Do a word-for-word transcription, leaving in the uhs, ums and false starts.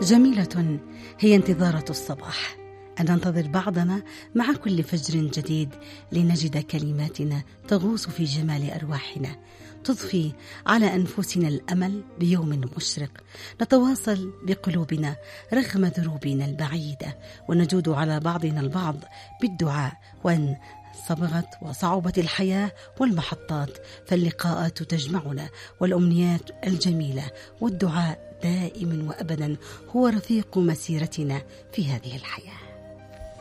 جميلة هي انتظارة الصباح، أن ننتظر بعضنا مع كل فجر جديد لنجد كلماتنا تغوص في جمال أرواحنا، تضفي على أنفسنا الأمل بيوم مشرق، نتواصل بقلوبنا رغم دروبنا البعيدة، ونجود على بعضنا البعض بالدعاء. وأن صبغت وصعبت الحياة والمحطات فاللقاءات تجمعنا، والأمنيات الجميلة والدعاء دائما وأبدا هو رفيق مسيرتنا في هذه الحياة.